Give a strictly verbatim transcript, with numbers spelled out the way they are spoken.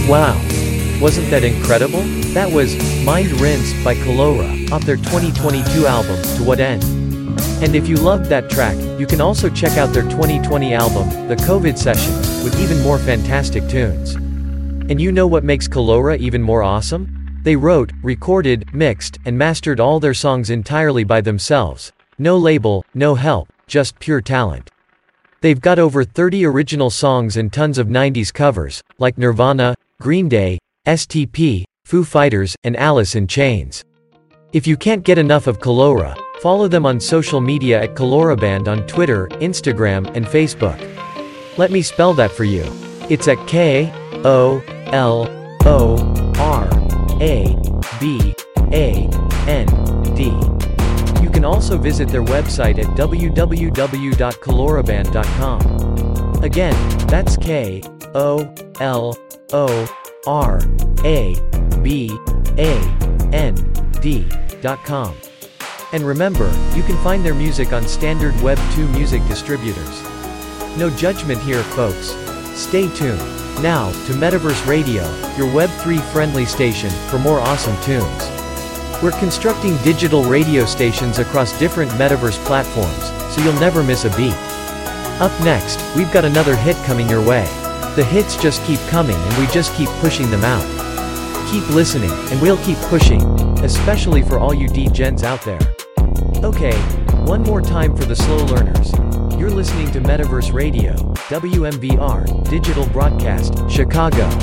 Wow! Wasn't that incredible? That was Mind Rinse by Colora, off their twenty twenty-two album, To What End? And if you loved that track, you can also check out their twenty twenty album, The COVID Session, with even more fantastic tunes. And you know what makes Colora even more awesome? They wrote, recorded, mixed, and mastered all their songs entirely by themselves. No label, no help, just pure talent. They've got over thirty original songs and tons of nineties covers, like Nirvana, Green Day, S T P, Foo Fighters, and Alice in Chains. If you can't get enough of Colora, follow them on social media at ColoraBand on Twitter, Instagram, and Facebook. Let me spell that for you. It's at K O L O R A B A N D. You can also visit their website at w w w dot coloraband dot com. Again, that's K O L O R A B A N D dot com. And remember, you can find their music on standard Web two music distributors. No judgment here, folks. Stay tuned. Now, to Metaverse Radio, your Web three friendly station, for more awesome tunes. We're constructing digital radio stations across different Metaverse platforms, so you'll never miss a beat. Up next, we've got another hit coming your way. The hits just keep coming and we just keep pushing them out. Keep listening, and we'll keep pushing, especially for all you D-gens out there. Okay, one more time for the slow learners. You're listening to Metaverse Radio, W M V R, Digital Broadcast, Chicago.